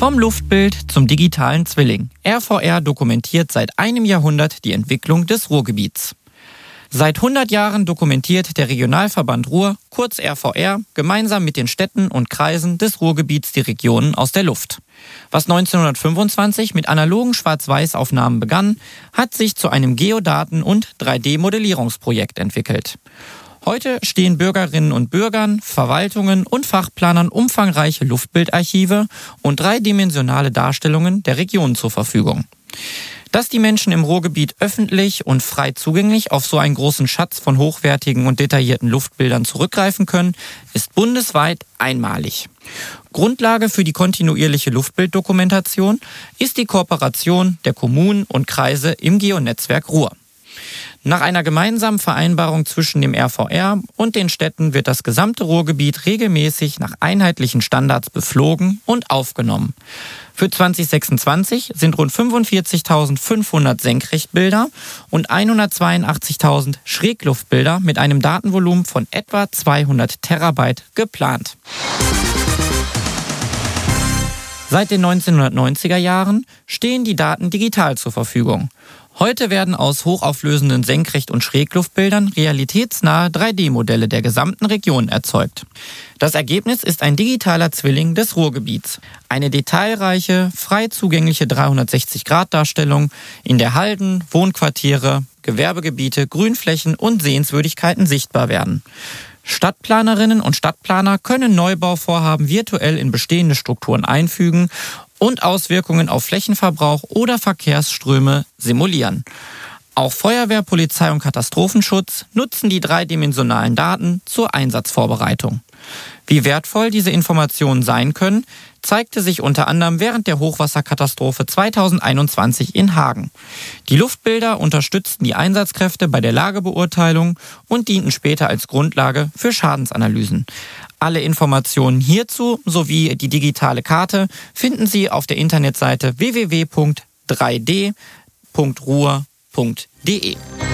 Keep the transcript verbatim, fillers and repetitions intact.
Vom Luftbild zum digitalen Zwilling. R V R dokumentiert seit einem Jahrhundert die Entwicklung des Ruhrgebiets. Seit hundert Jahren dokumentiert der Regionalverband Ruhr, kurz R V R, gemeinsam mit den Städten und Kreisen des Ruhrgebiets die Regionen aus der Luft. Was neunzehnhundertfünfundzwanzig mit analogen Schwarz-Weiß-Aufnahmen begann, hat sich zu einem Geodaten- und drei D-Modellierungsprojekt entwickelt. Heute stehen Bürgerinnen und Bürgern, Verwaltungen und Fachplanern umfangreiche Luftbildarchive und dreidimensionale Darstellungen der Regionen zur Verfügung. Dass die Menschen im Ruhrgebiet öffentlich und frei zugänglich auf so einen großen Schatz von hochwertigen und detaillierten Luftbildern zurückgreifen können, ist bundesweit einmalig. Grundlage für die kontinuierliche Luftbilddokumentation ist die Kooperation der Kommunen und Kreise im Geonetzwerk Ruhr. Nach einer gemeinsamen Vereinbarung zwischen dem R V R und den Städten wird das gesamte Ruhrgebiet regelmäßig nach einheitlichen Standards beflogen und aufgenommen. Für zwanzig sechsundzwanzig sind rund fünfundvierzigtausendfünfhundert Senkrechtbilder und hundertzweiundachtzigtausend Schrägluftbilder mit einem Datenvolumen von etwa zweihundert Terabyte geplant. Seit den neunzehnhundertneunziger Jahren stehen die Daten digital zur Verfügung. Heute werden aus hochauflösenden Senkrecht- und Schrägluftbildern realitätsnahe drei D-Modelle der gesamten Region erzeugt. Das Ergebnis ist ein digitaler Zwilling des Ruhrgebiets. Eine detailreiche, frei zugängliche dreihundertsechzig Grad Darstellung, in der Halden, Wohnquartiere, Gewerbegebiete, Grünflächen und Sehenswürdigkeiten sichtbar werden. Stadtplanerinnen und Stadtplaner können Neubauvorhaben virtuell in bestehende Strukturen einfügen und Auswirkungen auf Flächenverbrauch oder Verkehrsströme simulieren. Auch Feuerwehr, Polizei und Katastrophenschutz nutzen die dreidimensionalen Daten zur Einsatzvorbereitung. Wie wertvoll diese Informationen sein können, zeigte sich unter anderem während der Hochwasserkatastrophe zweitausendeinundzwanzig in Hagen. Die Luftbilder unterstützten die Einsatzkräfte bei der Lagebeurteilung und dienten später als Grundlage für Schadensanalysen. Alle Informationen hierzu sowie die digitale Karte finden Sie auf der Internetseite w w w punkt drei d punkt ruhr punkt d e.